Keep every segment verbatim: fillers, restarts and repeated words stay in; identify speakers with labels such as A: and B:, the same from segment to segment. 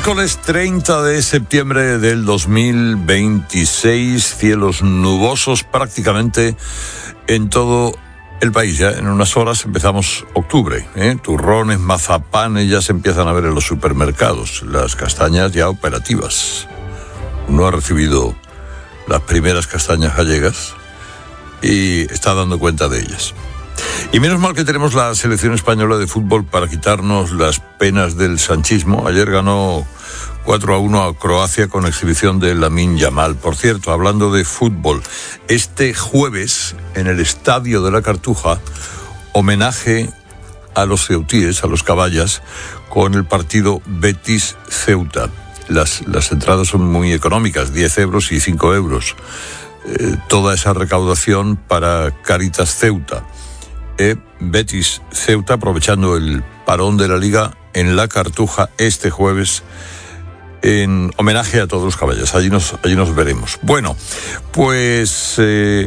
A: Miércoles treinta de septiembre del dos mil veintiséis, cielos nubosos prácticamente en todo el país. Ya en unas horas empezamos octubre, ¿eh? Turrones, mazapanes ya se empiezan a ver en los supermercados, las castañas ya operativas. Uno ha recibido las primeras castañas gallegas y está dando cuenta de ellas. Y menos mal que tenemos la selección española de fútbol para quitarnos las penas del sanchismo. Ayer ganó cuatro a uno a Croacia con exhibición de Lamine Yamal. Por cierto, hablando de fútbol, este jueves en el Estadio de la Cartuja, homenaje a los ceutíes, a los caballas, con el partido Betis-Ceuta. Las, las entradas son muy económicas, diez euros y cinco euros. Eh, toda esa recaudación para Caritas Ceuta. Eh, Betis Ceuta, aprovechando el parón de la Liga en la Cartuja este jueves, en homenaje a todos los caballos. Allí nos, allí nos veremos. Bueno, pues eh,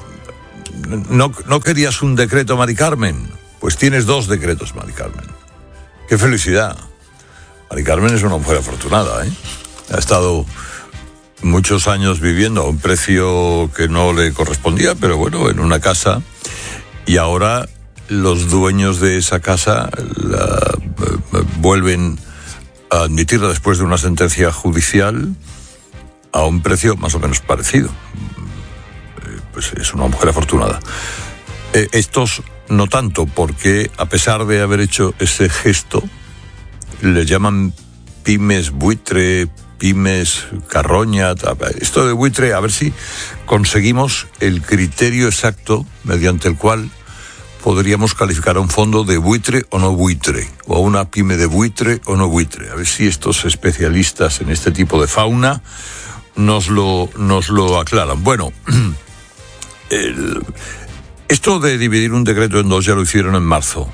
A: no, no querías un decreto, Mari Carmen. Pues tienes dos decretos, Mari Carmen. ¡Qué felicidad! Mari Carmen es una mujer afortunada, ¿eh? Ha estado muchos años viviendo a un precio que no le correspondía, pero bueno, en una casa. Y ahora los dueños de esa casa la eh, vuelven a admitirla después de una sentencia judicial a un precio más o menos parecido. Eh, pues es una mujer afortunada. Eh, estos no tanto, porque a pesar de haber hecho ese gesto, le llaman pymes buitre, pymes carroña. Esto de buitre, a ver si conseguimos el criterio exacto mediante el cual podríamos calificar a un fondo de buitre o no buitre, o a una pyme de buitre o no buitre. A ver si estos especialistas en este tipo de fauna nos lo, nos lo aclaran. Bueno, el, esto de dividir un decreto en dos ya lo hicieron en marzo.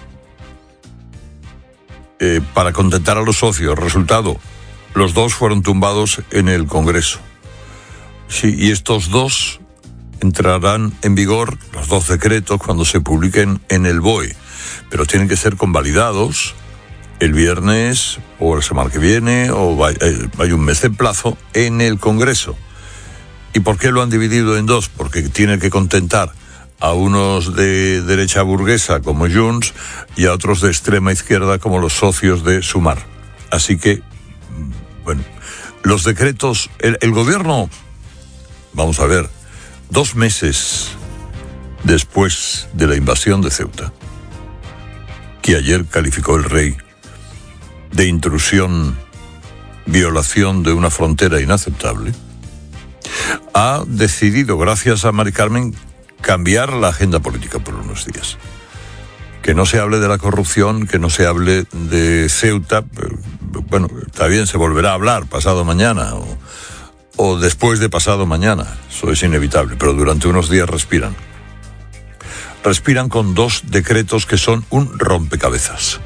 A: Eh, para contentar a los socios. Resultado, los dos fueron tumbados en el Congreso. Sí, y estos dos entrarán en vigor, los dos decretos, cuando se publiquen en el B O E. Pero tienen que ser convalidados el viernes o la semana que viene, o hay, hay un mes de plazo en el Congreso. ¿Y por qué lo han dividido en dos? Porque tienen que contentar a unos de derecha burguesa como Junts y a otros de extrema izquierda como los socios de Sumar. Así que, bueno, los decretos, el, el gobierno, vamos a ver, dos meses después de la invasión de Ceuta, que ayer calificó el rey de intrusión, violación de una frontera inaceptable, ha decidido, gracias a Mari Carmen, cambiar la agenda política por unos días. Que no se hable de la corrupción, que no se hable de Ceuta. Bueno, está bien, se volverá a hablar pasado mañana o, o después de pasado mañana. Eso es inevitable, pero durante unos días respiran. Respiran con dos decretos que son un rompecabezas.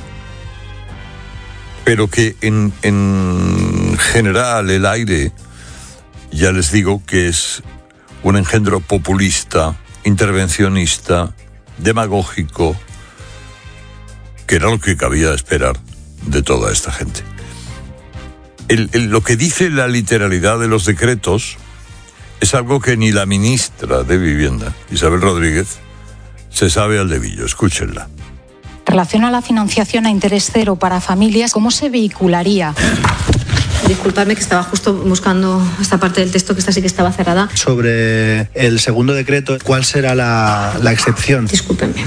A: Pero que en, en general el aire, ya les digo que es un engendro populista, intervencionista, demagógico, que era lo que cabía esperar de toda esta gente. El, el, lo que dice la literalidad de los decretos es algo que ni la ministra de Vivienda, Isabel Rodríguez, se sabe al dedillo. Escúchenla.
B: En relación a la financiación a interés cero para familias, ¿cómo se vehicularía?
C: Disculpadme, que estaba justo buscando esta parte del texto, que esta sí que estaba cerrada.
D: Sobre el segundo decreto, ¿cuál será la, la excepción?
C: Discúlpenme.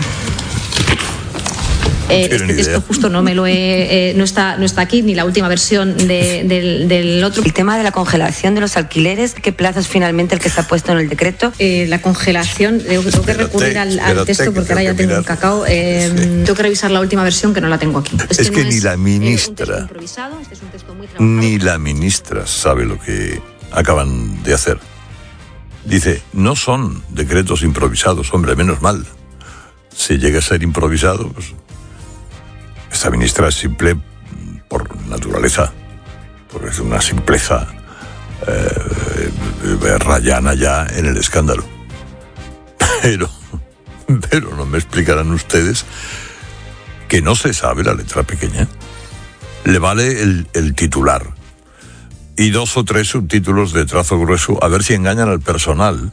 C: Eh, este texto idea. Justo no me lo he, eh, no está no está aquí, ni la última versión de, del, del otro.
E: El tema de la congelación de los alquileres, ¿qué plazo es finalmente el que está puesto en el decreto?
C: Eh, la congelación, tengo, tengo que recurrir al, al texto porque ahora ya tengo mirar. un cacao. Eh, sí. Tengo que revisar la última versión, que no la tengo aquí.
A: Es, es que, que no ni es, la ministra,
C: eh, este es un texto muy
A: ni la ministra sabe lo que acaban de hacer. Dice, no son decretos improvisados, hombre, menos mal. Si llega a ser improvisado, pues esta ministra es simple por naturaleza, porque es una simpleza eh, rayana ya en el escándalo. Pero, pero no me explicarán ustedes que no se sabe la letra pequeña. le vale el, el titular y dos o tres subtítulos de trazo grueso a ver si engañan al personal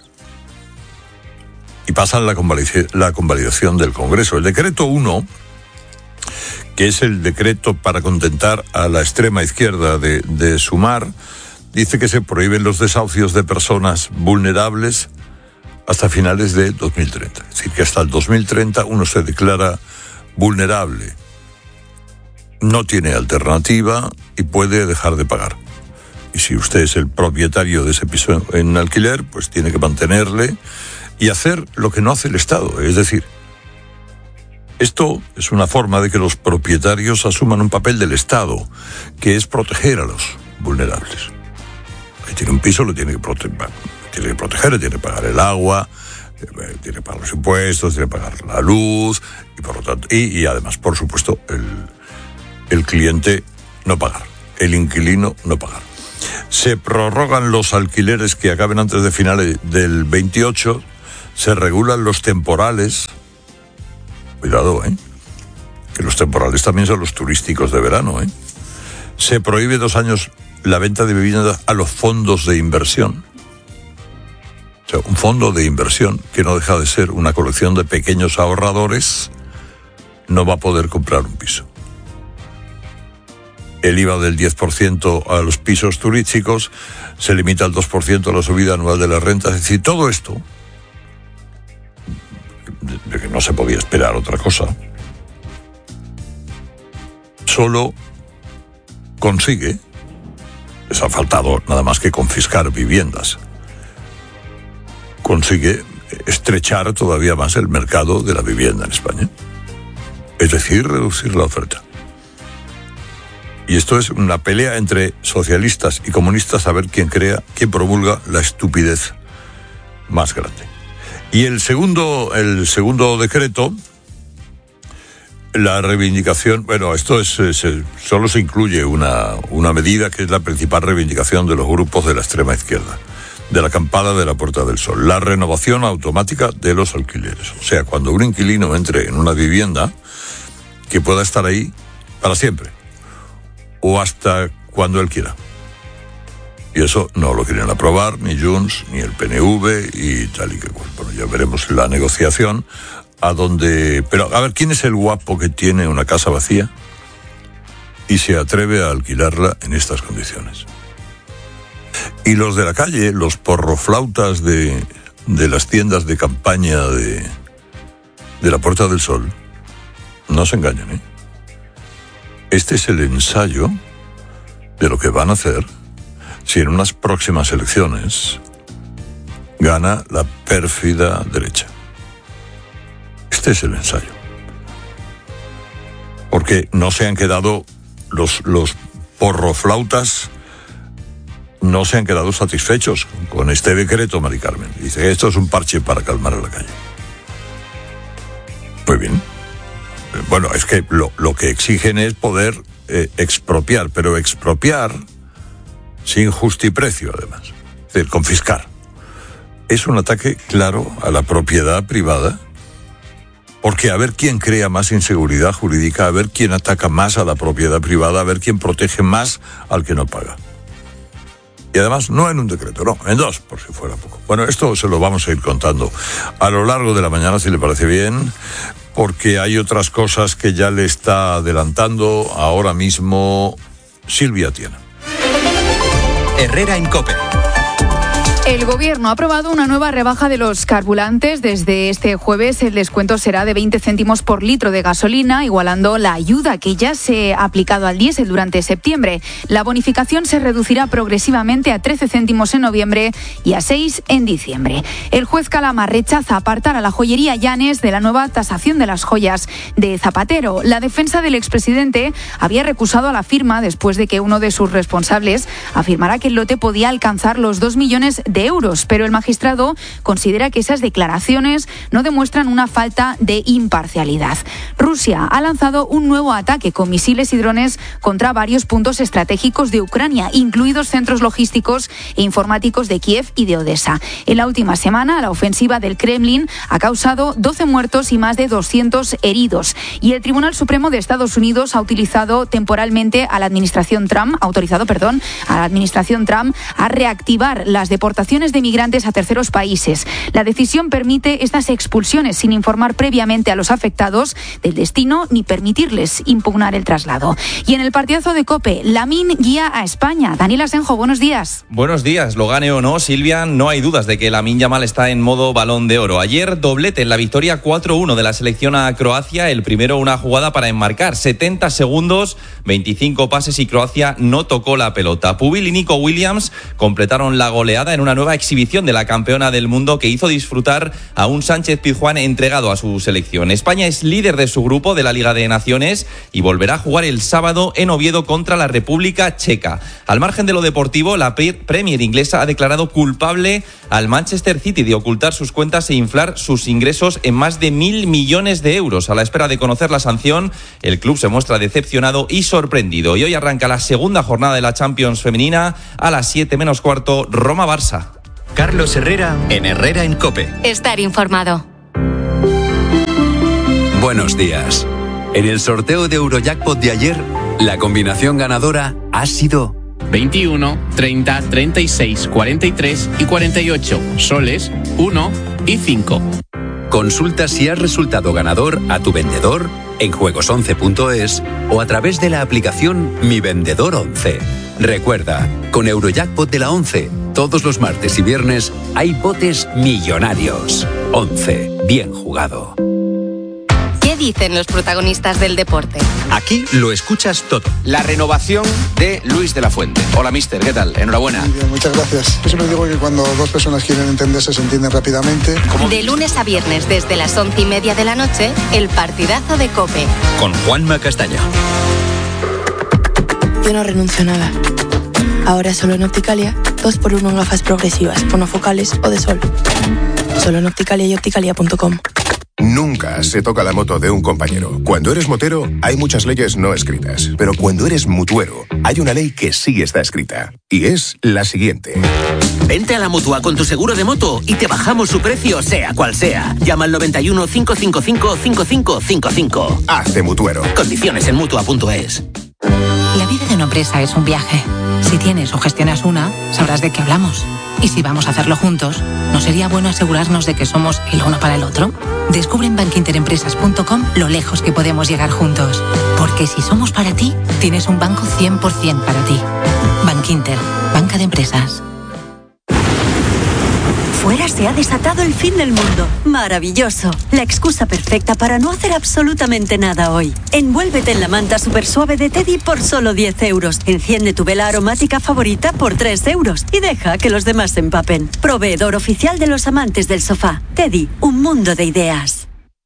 A: y pasan la, convalid- la convalidación del Congreso. El decreto uno, que es el decreto para contentar a la extrema izquierda de, de Sumar, dice que se prohíben los desahucios de personas vulnerables hasta finales de dos mil treinta. Es decir, que hasta el dos mil treinta uno se declara vulnerable, no tiene alternativa y puede dejar de pagar. Y si usted es el propietario de ese piso en alquiler, pues tiene que mantenerle y hacer lo que no hace el Estado. Es decir, esto es una forma de que los propietarios asuman un papel del Estado, que es proteger a los vulnerables. El que tiene un piso lo tiene que proteger, tiene que proteger, tiene que pagar el agua, tiene que pagar los impuestos, tiene que pagar la luz, y por lo tanto, y, y además, por supuesto, el, el cliente no pagar, el inquilino no pagar. Se prorrogan los alquileres que acaben antes de finales del veintiocho, se regulan los temporales. Cuidado, ¿eh? Que los temporales también son los turísticos de verano, ¿eh? Se prohíbe dos años la venta de viviendas a los fondos de inversión. O sea, un fondo de inversión que no deja de ser una colección de pequeños ahorradores no va a poder comprar un piso. El I V A del diez por ciento a los pisos turísticos, se limita al dos por ciento a la subida anual de las rentas. Es decir, todo esto, de que no se podía esperar otra cosa, solo consigue, les ha faltado nada más que confiscar viviendas, consigue estrechar todavía más el mercado de la vivienda en España. Es decir, reducir la oferta. Y esto es una pelea entre socialistas y comunistas a ver quién crea, quién promulga la estupidez más grande. Y el segundo, el segundo decreto, la reivindicación, bueno, esto es, es solo se incluye una, una medida que es la principal reivindicación de los grupos de la extrema izquierda, de la acampada de la Puerta del Sol, la renovación automática de los alquileres. O sea, cuando un inquilino entre en una vivienda, que pueda estar ahí para siempre, o hasta cuando él quiera. Y eso no lo quieren aprobar ni Junts, ni el P N V y tal y que cual. Bueno, ya veremos la negociación a donde... Pero, a ver, ¿quién es el guapo que tiene una casa vacía y se atreve a alquilarla en estas condiciones? Y los de la calle, los porroflautas de, de las tiendas de campaña de, de la Puerta del Sol, no se engañen, ¿eh? Este es el ensayo de lo que van a hacer si en unas próximas elecciones gana la pérfida derecha. Este es el ensayo. Porque no se han quedado los, los porroflautas, no se han quedado satisfechos con este decreto, Mari Carmen. Dice que esto es un parche para calmar a la calle. Muy bien. Bueno, es que lo, lo que exigen es poder eh, expropiar, pero expropiar sin justiprecio, además. Es decir, confiscar. Es un ataque claro a la propiedad privada, porque a ver quién crea más inseguridad jurídica, a ver quién ataca más a la propiedad privada, a ver quién protege más al que no paga. Y además, no en un decreto, no, en dos, por si fuera poco. Bueno, esto se lo vamos a ir contando a lo largo de la mañana, si le parece bien, porque hay otras cosas que ya le está adelantando ahora mismo Silvia Tiena.
F: Herrera en COPE.
G: El Gobierno ha aprobado una nueva rebaja de los carburantes. Desde este jueves el descuento será de veinte céntimos por litro de gasolina, igualando la ayuda que ya se ha aplicado al diésel durante septiembre. La bonificación se reducirá progresivamente a trece céntimos en noviembre y a seis en diciembre. El juez Calama rechaza apartar a la joyería Llanes de la nueva tasación de las joyas de Zapatero. La defensa del expresidente había recusado a la firma después de que uno de sus responsables afirmara que el lote podía alcanzar los dos millones de de euros, pero el magistrado considera que esas declaraciones no demuestran una falta de imparcialidad. Rusia ha lanzado un nuevo ataque con misiles y drones contra varios puntos estratégicos de Ucrania, incluidos centros logísticos e informáticos de Kiev y de Odessa. En la última semana, la ofensiva del Kremlin ha causado doce muertos y más de doscientos heridos. Y el Tribunal Supremo de Estados Unidos ha utilizado temporalmente a la administración Trump, autorizado, perdón, a la administración Trump a reactivar las deportaciones de migrantes a terceros países. La decisión permite estas expulsiones sin informar previamente a los afectados del destino ni permitirles impugnar el traslado. Y en el partidazo de COPE, Lamine guía a España. Daniel Asenjo, buenos días.
H: Buenos días, lo gane o no, Silvia, no hay dudas de que Lamine Yamal está en modo Balón de Oro. Ayer doblete en la victoria cuatro uno de la selección a Croacia, el primero una jugada para enmarcar, setenta segundos, veinticinco pases y Croacia no tocó la pelota. Pubil y Nico Williams completaron la goleada en una nueva exhibición de la campeona del mundo que hizo disfrutar a un Sánchez Pizjuán entregado a su selección. España es líder de su grupo de la Liga de Naciones y volverá a jugar el sábado en Oviedo contra la República Checa. Al margen de lo deportivo, la Premier inglesa ha declarado culpable al Manchester City de ocultar sus cuentas e inflar sus ingresos en más de mil millones de euros. A la espera de conocer la sanción, el club se muestra decepcionado y sorprendido. Y hoy arranca la segunda jornada de la Champions femenina a las siete menos cuarto, Roma-Barça.
F: Carlos Herrera en Herrera en COPE.
I: Estar informado.
J: Buenos días. En el sorteo de Eurojackpot de ayer, la combinación ganadora ha sido
K: veintiuno, treinta, treinta y seis, cuarenta y tres y cuarenta y ocho, soles, uno y cinco.
J: Consulta si has resultado ganador a tu vendedor en juegos once punto es o a través de la aplicación Mi Vendedor once. Recuerda, con Eurojackpot de la once, todos los martes y viernes hay botes millonarios. once. Bien jugado.
I: ¿Qué dicen los protagonistas del deporte?
F: Aquí lo escuchas todo.
L: La renovación de Luis de la Fuente. Hola, mister, ¿qué tal? Enhorabuena.
M: Muy bien, muchas gracias. Yo siempre digo que cuando dos personas quieren entenderse, se entienden rápidamente.
I: ¿Cómo? De lunes a viernes, desde las once y media de la noche, el partidazo de COPE.
F: Con Juanma Castaño.
N: Yo no renuncio a nada. Ahora solo en Opticalia, dos por uno en gafas progresivas, monofocales o de sol. Solo en Opticalia y opticalia punto com.
O: Nunca se toca la moto de un compañero. Cuando eres motero, hay muchas leyes no escritas. Pero cuando eres mutuero, hay una ley que sí está escrita. Y es la siguiente.
P: Vente a la Mutua con tu seguro de moto y te bajamos su precio, sea cual sea. Llama al noventa y uno, cinco cinco cinco, cinco cinco cinco cinco.
O: Hazte mutuero.
P: Condiciones en mutua punto es.
Q: La vida de una empresa es un viaje. Si tienes o gestionas una, sabrás de qué hablamos. Y si vamos a hacerlo juntos, ¿no sería bueno asegurarnos de que somos el uno para el otro? Descubre en bankinterempresas punto com lo lejos que podemos llegar juntos. Porque si somos para ti, tienes un banco cien por ciento para ti. Bankinter, banca de empresas.
R: Fuera se ha desatado el fin del mundo. Maravilloso. La excusa perfecta para no hacer absolutamente nada hoy. Envuélvete en la manta super suave de Teddy por solo diez euros. Enciende tu vela aromática favorita por tres euros. Y deja que los demás se empapen. Proveedor oficial de los amantes del sofá. Teddy, un mundo de ideas.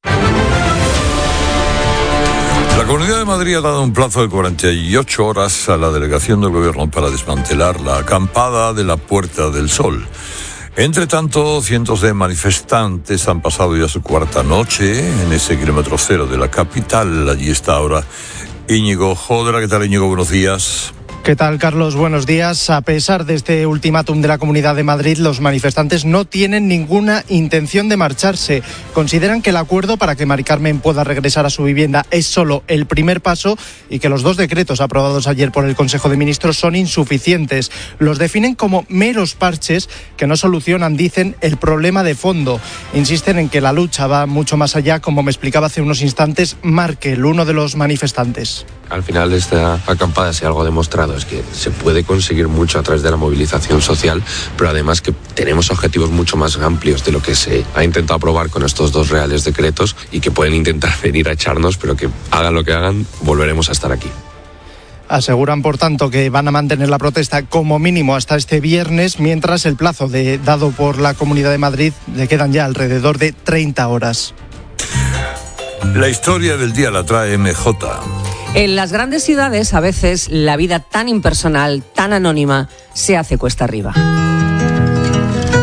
A: La Comunidad de Madrid ha dado un plazo de cuarenta y ocho horas a la delegación del Gobierno para desmantelar la acampada de la Puerta del Sol. Entre tanto, cientos de manifestantes han pasado ya su cuarta noche en ese kilómetro cero de la capital. Allí está ahora Íñigo Jodra. ¿Qué tal, Íñigo? Buenos días.
S: ¿Qué tal, Carlos? Buenos días. A pesar de este ultimátum de la Comunidad de Madrid, los manifestantes no tienen ninguna intención de marcharse. Consideran que el acuerdo para que Mari Carmen pueda regresar a su vivienda es solo el primer paso y que los dos decretos aprobados ayer por el Consejo de Ministros son insuficientes. Los definen como meros parches que no solucionan, dicen, el problema de fondo. Insisten en que la lucha va mucho más allá, como me explicaba hace unos instantes Markel, uno de los manifestantes.
T: Al final esta acampada, si algo ha demostrado, es que se puede conseguir mucho a través de la movilización social, pero además que tenemos objetivos mucho más amplios de lo que se ha intentado aprobar con estos dos reales decretos y que pueden intentar venir a echarnos, pero que hagan lo que hagan, volveremos a estar aquí.
S: Aseguran, por tanto, que van a mantener la protesta como mínimo hasta este viernes, mientras el plazo de, dado por la Comunidad de Madrid le quedan ya alrededor de treinta horas.
A: La historia del día la trae M J.
U: En las grandes ciudades, a veces, la vida tan impersonal, tan anónima, se hace cuesta arriba.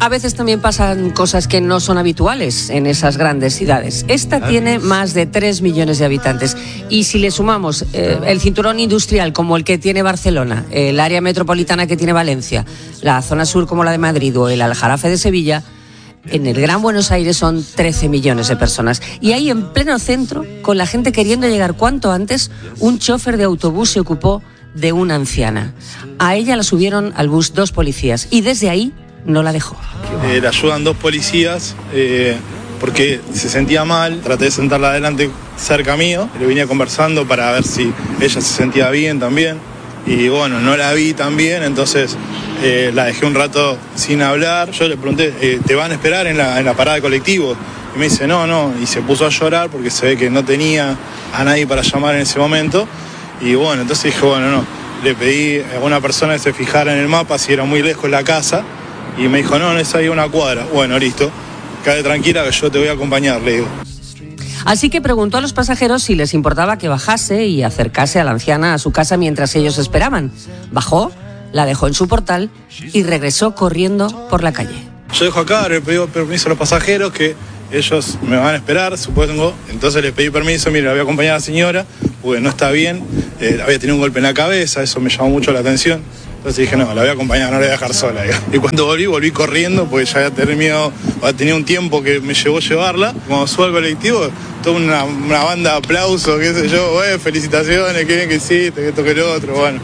U: a veces también pasan cosas que no son habituales en esas grandes ciudades. Esta tiene más de tres millones de habitantes. Y si le sumamos eh, el cinturón industrial como el que tiene Barcelona, el área metropolitana que tiene Valencia, la zona sur como la de Madrid o el Aljarafe de Sevilla, en el Gran Buenos Aires son trece millones de personas. Y ahí en pleno centro, con la gente queriendo llegar cuanto antes, un chofer de autobús se ocupó de una anciana. A ella la subieron al bus dos policías y desde ahí no la dejó.
B: Eh, la ayudan dos policías eh, porque se sentía mal. Traté de sentarla adelante cerca mío. Le venía conversando para ver si ella se sentía bien también. Y bueno, no la vi tan bien, entonces eh, la dejé un rato sin hablar. Yo le pregunté, eh, ¿te van a esperar en la, en la parada de colectivo? Y me dice, no, no. Y se puso a llorar porque se ve que no tenía a nadie para llamar en ese momento. Y bueno, entonces dije, bueno, no. Le pedí a una persona que se fijara en el mapa si era muy lejos la casa. Y me dijo, no, no es ahí una cuadra. Bueno, listo. Quédate tranquila que yo te voy a acompañar, le digo.
U: Así que preguntó a los pasajeros si les importaba que bajase y acercase a la anciana a su casa mientras ellos esperaban. Bajó, la dejó en su portal y regresó corriendo por la calle.
B: Yo dejo acá, le pedí permiso a los pasajeros que ellos me van a esperar, supongo. Entonces les pedí permiso, mire, la voy a acompañar a la señora, porque no está bien, eh, había tenido un golpe en la cabeza, eso me llamó mucho la atención. Entonces dije, no, la voy a acompañar, no la voy a dejar sola. Digamos. Y cuando volví, volví corriendo, porque ya había terminado, tenía un tiempo que me llevó a llevarla. Cuando subo al colectivo, toda una, una banda de aplausos, qué sé yo, eh, felicitaciones, qué bien que hiciste, que esto que lo otro, bueno.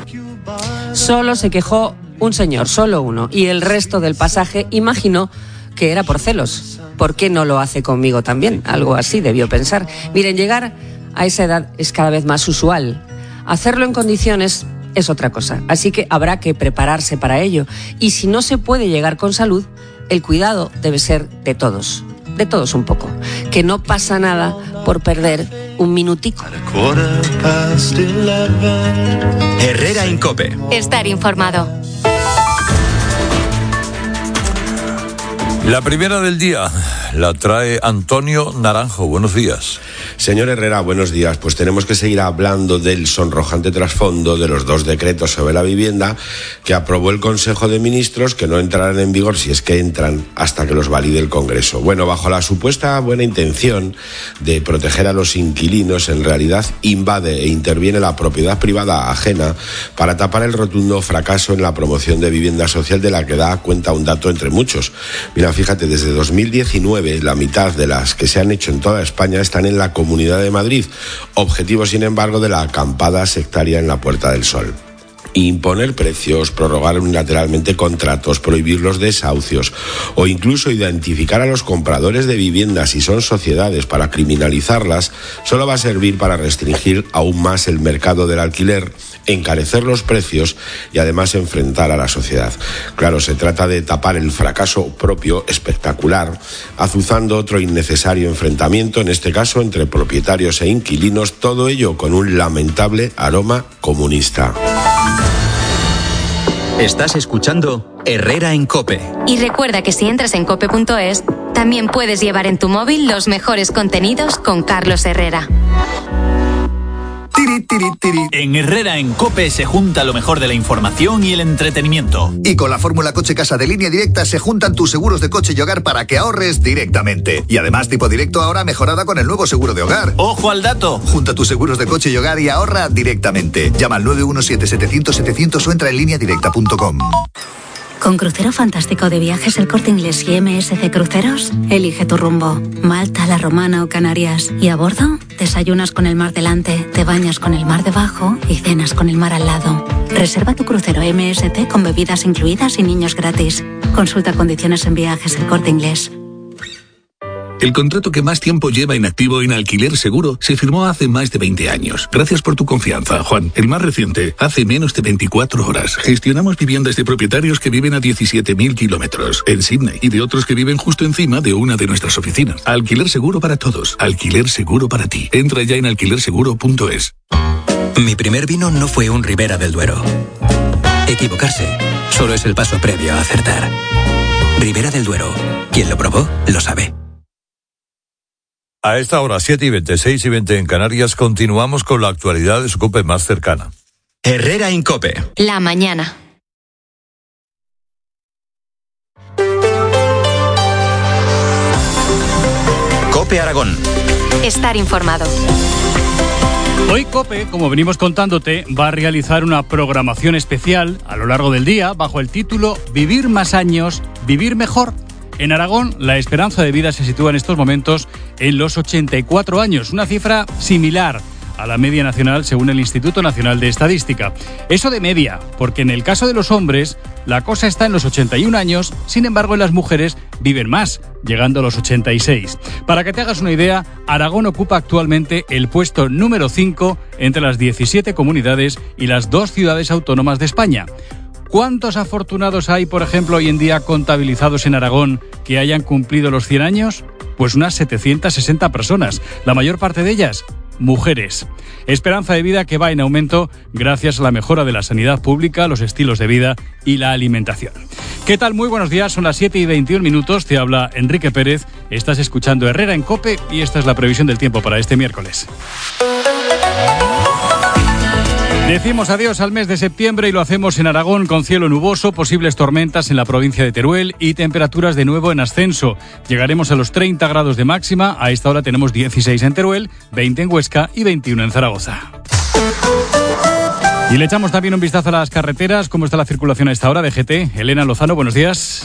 U: Solo se quejó un señor, solo uno, y el resto del pasaje imaginó que era por celos. ¿Por qué no lo hace conmigo también? Algo así debió pensar. Miren, llegar a esa edad es cada vez más usual. Hacerlo en condiciones es otra cosa, así que habrá que prepararse para ello. Y si no se puede llegar con salud, el cuidado debe ser de todos, de todos un poco. Que no pasa nada por perder un minutico.
F: Herrera en COPE.
I: Estar informado.
A: La primera del día la trae Antonio Naranjo. Buenos días.
V: Señor Herrera, buenos días. Pues tenemos que seguir hablando del sonrojante trasfondo de los dos decretos sobre la vivienda que aprobó el Consejo de Ministros, que no entrarán en vigor, si es que entran, hasta que los valide el Congreso. Bueno, bajo la supuesta buena intención de proteger a los inquilinos, en realidad invade e interviene la propiedad privada ajena para tapar el rotundo fracaso en la promoción de vivienda social, de la que da cuenta un dato entre muchos. Mira, fíjate, desde dos mil diecinueve la mitad de las que se han hecho en toda España están en la Comunidad de Madrid, objetivo sin embargo de la acampada sectaria en la Puerta del Sol. Imponer precios, prorrogar unilateralmente contratos, prohibir los desahucios o incluso identificar a los compradores de viviendas si son sociedades para criminalizarlas, solo va a servir para restringir aún más el mercado del alquiler, encarecer los precios y además enfrentar a la sociedad. Claro, se trata de tapar el fracaso propio espectacular, azuzando otro innecesario enfrentamiento, en este caso entre propietarios e inquilinos, todo ello con un lamentable aroma comunista.
F: Estás escuchando Herrera en COPE.
I: Y recuerda que si entras en cope punto es, también puedes llevar en tu móvil los mejores contenidos con Carlos Herrera.
W: Tiri, tiri, tiri. En Herrera en COPE se junta lo mejor de la información y el entretenimiento.
X: Y con la fórmula Coche Casa de Línea Directa se juntan tus seguros de coche y hogar para que ahorres directamente. Y además tipo directo ahora mejorada con el nuevo seguro de hogar.
W: ¡Ojo al dato!
X: Junta tus seguros de coche y hogar y ahorra directamente. Llama al nueve uno siete, setecientos, setecientos o entra en línea directa punto com.
Y: Con Crucero Fantástico de Viajes El Corte Inglés y M S C Cruceros, elige tu rumbo. Malta, La Romana o Canarias. Y a bordo, desayunas con el mar delante, te bañas con el mar debajo y cenas con el mar al lado. Reserva tu crucero M S C con bebidas incluidas y niños gratis. Consulta condiciones en Viajes El Corte Inglés.
Z: El contrato que más tiempo lleva inactivo en Alquiler Seguro se firmó hace más de veinte años. Gracias por tu confianza, Juan. El más reciente, hace menos de veinticuatro horas. Gestionamos viviendas de propietarios que viven a diecisiete mil kilómetros en Sydney y de otros que viven justo encima de una de nuestras oficinas. Alquiler Seguro para todos. Alquiler Seguro para ti. Entra ya en alquiler seguro punto es.
F: Mi primer vino no fue un Ribera del Duero. Equivocarse solo es el paso previo a acertar. Ribera del Duero. Quien lo probó, lo sabe.
A: A esta hora, siete y veinte, seis y veinte en Canarias, continuamos con la actualidad de su COPE más cercana.
F: Herrera en COPE.
I: La mañana.
C: COPE Aragón.
I: Estar informado.
D: Hoy COPE, como venimos contándote, va a realizar una programación especial a lo largo del día bajo el título Vivir más años, vivir mejor. En Aragón, la esperanza de vida se sitúa en estos momentos en los ochenta y cuatro años, una cifra similar a la media nacional según el Instituto Nacional de Estadística. Eso de media, porque en el caso de los hombres, la cosa está en los ochenta y un años, sin embargo en las mujeres viven más, llegando a los ochenta y seis. Para que te hagas una idea, Aragón ocupa actualmente el puesto número cinco entre las diecisiete comunidades y las dos ciudades autónomas de España. ¿Cuántos afortunados hay, por ejemplo, hoy en día contabilizados en Aragón que hayan cumplido los cien años? Pues unas setecientas sesenta personas, la mayor parte de ellas mujeres. Esperanza de vida que va en aumento gracias a la mejora de la sanidad pública, los estilos de vida y la alimentación. ¿Qué tal? Muy buenos días, son las siete y veintiún minutos, te habla Enrique Pérez, estás escuchando Herrera en COPE y esta es la previsión del tiempo para este miércoles. Decimos adiós al mes de septiembre y lo hacemos en Aragón con cielo nuboso, posibles tormentas en la provincia de Teruel y temperaturas de nuevo en ascenso. Llegaremos a los treinta grados de máxima, a esta hora tenemos dieciséis en Teruel, veinte en Huesca y veintiuno en Zaragoza. Y le echamos también un vistazo a las carreteras, cómo está la circulación a esta hora de G T. Elena Lozano, buenos días.